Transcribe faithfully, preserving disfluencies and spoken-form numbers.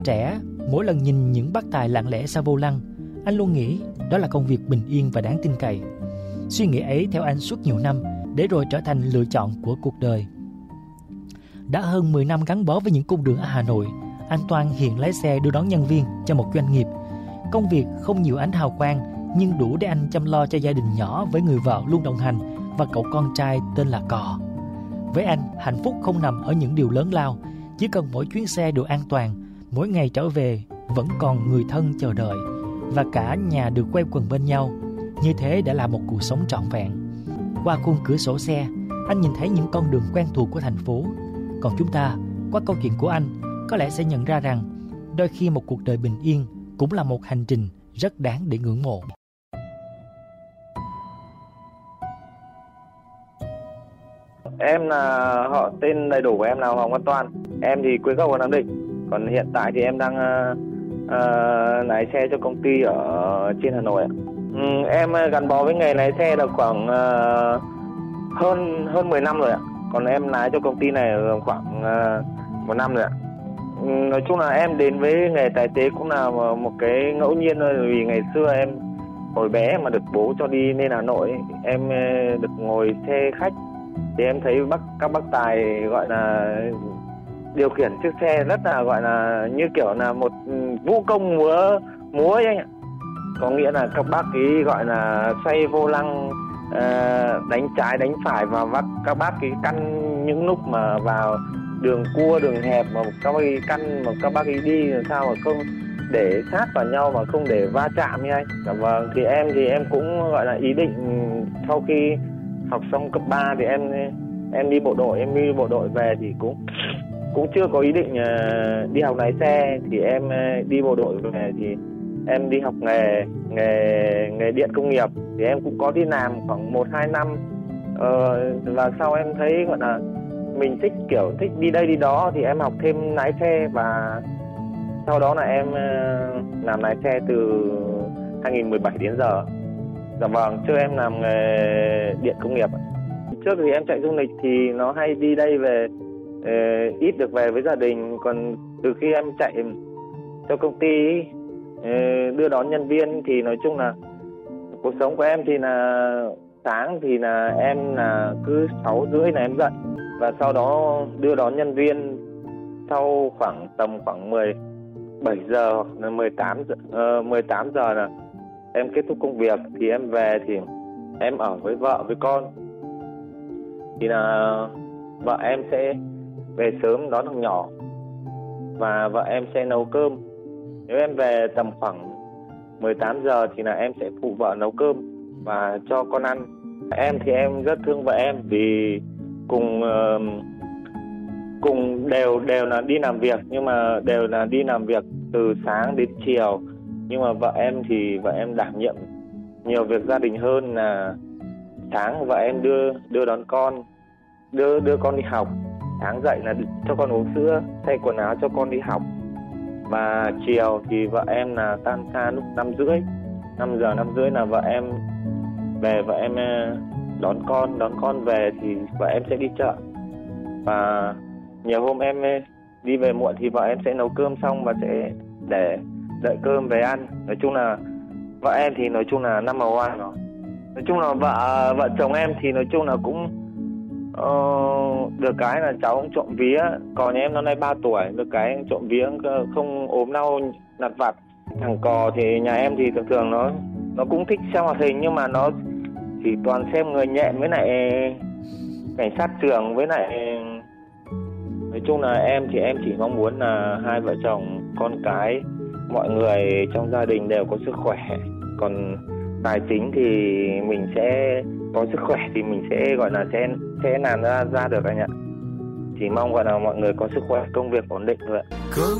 Trẻ, mỗi lần nhìn những bác tài lặng lẽ sau vô lăng, anh luôn nghĩ đó là công việc bình yên và đáng tin cậy. Suy nghĩ ấy theo anh suốt nhiều năm, để rồi trở thành lựa chọn của cuộc đời. Đã hơn mười năm gắn bó với những cung đường ở Hà Nội, anh Toan hiện lái xe đưa đón nhân viên cho một doanh nghiệp. Công việc không nhiều ánh hào quang, nhưng đủ để anh chăm lo cho gia đình nhỏ với người vợ luôn đồng hành và cậu con trai tên là Cò. Với anh, hạnh phúc không nằm ở những điều lớn lao, chỉ cần mỗi chuyến xe được an toàn, mỗi ngày trở về vẫn còn người thân chờ đợi và cả nhà được quây quần bên nhau. Như thế đã là một cuộc sống trọn vẹn. Qua khung cửa sổ xe, anh nhìn thấy những con đường quen thuộc của thành phố. Còn chúng ta, qua câu chuyện của anh, có lẽ sẽ nhận ra rằng đôi khi một cuộc đời bình yên cũng là một hành trình rất đáng để ngưỡng mộ. Em là họ tên đầy đủ của em là Hoàng Văn Toan. Em thì quê gốc ở Nam Định. Còn hiện tại thì em đang uh, uh, lái xe cho công ty ở trên Hà Nội. Um, em gắn bó với nghề lái xe được khoảng uh, hơn hơn mười năm rồi ạ. Còn em lái cho công ty này khoảng uh, một năm rồi ạ. Um, nói chung là em đến với nghề tài xế cũng là một cái ngẫu nhiên thôi. Vì ngày xưa em hồi bé mà được bố cho đi lên Hà Nội, em được ngồi xe khách thì em thấy bác các bác tài gọi là điều khiển chiếc xe rất là gọi là như kiểu là một vũ công múa múa ấy anh ạ. Có nghĩa là các bác ấy gọi là xoay vô lăng, uh, đánh trái đánh phải, và bác các bác ấy căn những lúc mà vào đường cua đường hẹp mà các bác ấy căn mà các bác ấy đi làm sao mà không để sát vào nhau mà không để va chạm như anh. Dạ vâng, thì em thì em cũng gọi là ý định sau khi học xong cấp ba thì em em đi bộ đội, em đi bộ đội về thì cũng cũng chưa có ý định uh, đi học lái xe. Thì em uh, đi bộ đội về thì em đi học nghề nghề nghề điện công nghiệp, thì em cũng có đi làm khoảng một hai năm, uh, và sau em thấy gọi là mình thích kiểu thích đi đây đi đó thì em học thêm lái xe, và sau đó là em uh, làm lái xe từ hai nghìn mười bảy đến giờ. Dạ vâng, trước em làm nghề điện công nghiệp. Trước thì em chạy du lịch thì nó hay đi đây về, uh, ít được về với gia đình. Còn từ khi em chạy cho công ty uh, đưa đón nhân viên thì nói chung là cuộc sống của em thì là sáng thì là em là cứ sáu rưỡi là em dậy, và sau đó đưa đón nhân viên sau khoảng tầm khoảng mười bảy giờ hoặc là mười tám giờ, uh, mười tám giờ là em kết thúc công việc. Thì em về thì em ở với vợ với con, thì là vợ em sẽ về sớm đón thằng nhỏ và vợ em sẽ nấu cơm. Nếu em về tầm khoảng mười tám giờ thì là em sẽ phụ vợ nấu cơm và cho con ăn. Em thì em rất thương vợ em vì cùng uh, cùng đều đều là đi làm việc, nhưng mà đều là đi làm việc từ sáng đến chiều. Nhưng mà vợ em thì vợ em đảm nhiệm nhiều việc gia đình hơn, là sáng vợ em đưa đưa đón con, đưa đưa con đi học, sáng dậy là cho con uống sữa, thay quần áo cho con đi học, và chiều thì vợ em là tan ca lúc năm rưỡi, năm giờ năm rưỡi là vợ em về, vợ em đón con đón con về thì vợ em sẽ đi chợ, và nhiều hôm em đi về muộn thì vợ em sẽ nấu cơm xong và sẽ để đợi cơm về ăn. Nói chung là vợ em thì nói chung là number one rồi. Nói chung là vợ vợ chồng em thì nói chung là cũng uh, được cái là cháu cũng trộm vía. Còn em năm nay ba tuổi, được cái trộm vía không ốm đau lặt vặt. Thằng Cò thì nhà em thì thường thường nó nó cũng thích xem hoạt hình, nhưng mà nó chỉ toàn xem Người Nhện với lại Cảnh sát trường với lại. Nói chung là em thì em chỉ mong muốn là hai vợ chồng con cái mọi người trong gia đình đều có sức khỏe. Còn tài chính thì mình sẽ có sức khỏe thì mình sẽ gọi là sẽ sẽ làm ra ra được anh ạ. Chỉ mong gọi là mọi người có sức khỏe, công việc ổn định thôi ạ. Câu